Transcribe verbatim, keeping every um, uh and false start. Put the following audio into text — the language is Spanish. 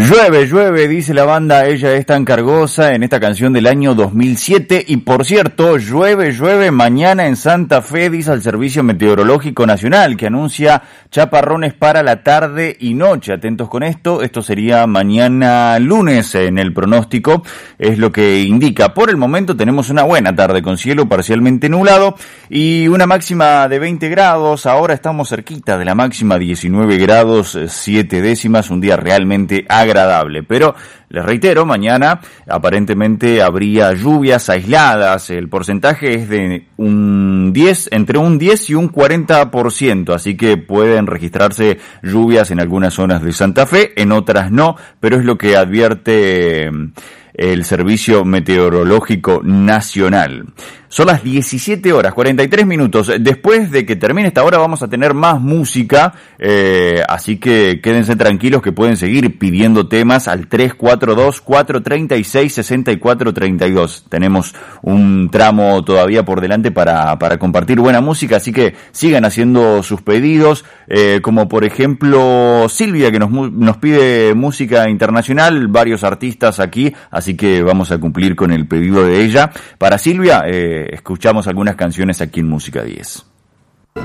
Llueve, llueve, dice la banda, ella es tan cargosa en esta canción del año dos mil siete. Y por cierto, llueve, llueve mañana en Santa Fe, dice el Servicio Meteorológico Nacional, que anuncia chaparrones para la tarde y noche. Atentos con esto, esto sería mañana lunes en el pronóstico, es lo que indica. Por el momento tenemos una buena tarde con cielo parcialmente nublado y una máxima de veinte grados. Ahora estamos cerquita de la máxima, diecinueve grados, siete décimas, un día realmente agradable, pero les reitero, mañana aparentemente habría lluvias aisladas, el porcentaje es de un diez, entre un diez y un cuarenta por ciento, así que pueden registrarse lluvias en algunas zonas de Santa Fe, en otras no, pero es lo que advierte el Servicio Meteorológico Nacional. Son las diecisiete horas, cuarenta y tres minutos. Después de que termine esta hora vamos a tener más música, eh, así que quédense tranquilos que pueden seguir pidiendo temas al tres cuatro dos, cuatro tres seis, seis cuatro tres dos. Tenemos un tramo todavía por delante para, para compartir buena música, así que sigan haciendo sus pedidos, eh, como por ejemplo Silvia, que nos, nos pide música internacional, varios artistas aquí, así que vamos a cumplir con el pedido de ella. Para Silvia, eh, escuchamos algunas canciones aquí en Música diez.